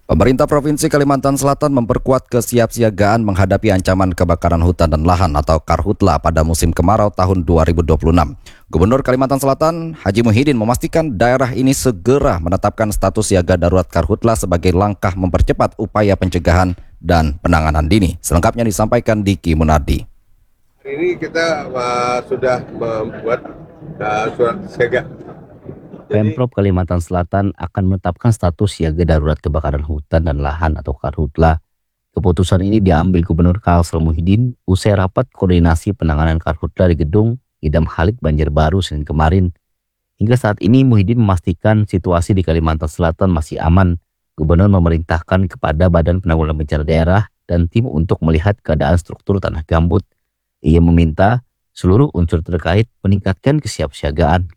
Pemerintah Provinsi Kalimantan Selatan memperkuat kesiapsiagaan menghadapi ancaman kebakaran hutan dan lahan atau Karhutla pada musim kemarau tahun 2026. Gubernur Kalimantan Selatan, Haji Muhyiddin, memastikan daerah ini segera menetapkan status siaga darurat Karhutla sebagai langkah mempercepat upaya pencegahan dan penanganan dini. Selengkapnya disampaikan Diki Munardi. Hari ini kita sudah membuat surat siaga. Pemprov Kalimantan Selatan akan menetapkan status siaga darurat kebakaran hutan dan lahan atau Karhutla. Keputusan ini diambil Gubernur Kalsel Muhyiddin usai rapat koordinasi penanganan Karhutla di Gedung Idam Halik Banjarbaru Senin kemarin. Hingga saat ini Muhyiddin memastikan situasi di Kalimantan Selatan masih aman. Gubernur memerintahkan kepada Badan Penanggulangan Bencana Daerah dan tim untuk melihat keadaan struktur tanah gambut. Ia meminta seluruh unsur terkait meningkatkan kesiapsiagaan.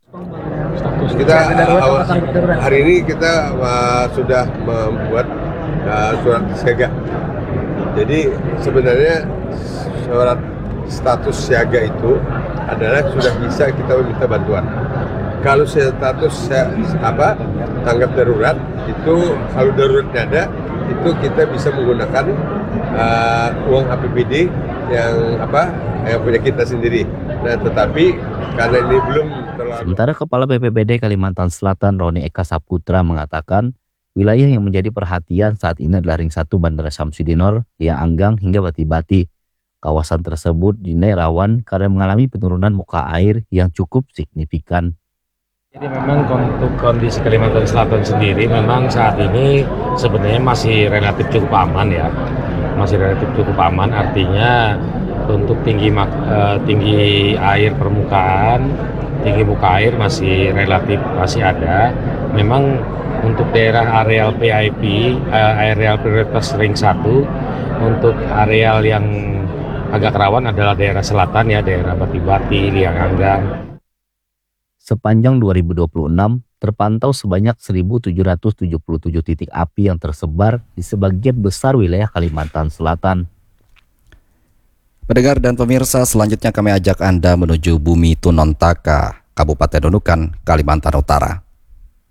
Hari ini kita sudah membuat surat siaga. Jadi sebenarnya surat status siaga itu adalah sudah bisa kita meminta bantuan. Kalau status tanggap darurat itu kalau daruratnya ada itu kita bisa menggunakan uang APBD yang punya kita sendiri. Nah, tetapi karena ini belum terlalu. Sementara Kepala BPBD Kalimantan Selatan Roni Eka Saputra mengatakan wilayah yang menjadi perhatian saat ini adalah Ring 1 Bandara Samsudinor, Liang Anggang hingga Bati-Bati. Kawasan tersebut dinilai rawan karena mengalami penurunan muka air yang cukup signifikan. Jadi memang untuk kondisi Kalimantan Selatan sendiri memang saat ini sebenarnya masih relatif cukup aman ya. Masih relatif cukup aman, artinya untuk tinggi air permukaan, tinggi muka air masih relatif masih ada. Memang untuk daerah areal PIP, areal prioritas Ring 1, untuk areal yang agak rawan adalah daerah selatan ya, daerah Bati-Bati, Liang Anggang. Sepanjang 2026 terpantau sebanyak 1.777 titik api yang tersebar di sebagian besar wilayah Kalimantan Selatan. Pendengar dan pemirsa, selanjutnya kami ajak Anda menuju Bumi Tunontaka, Kabupaten Nunukan, Kalimantan Utara.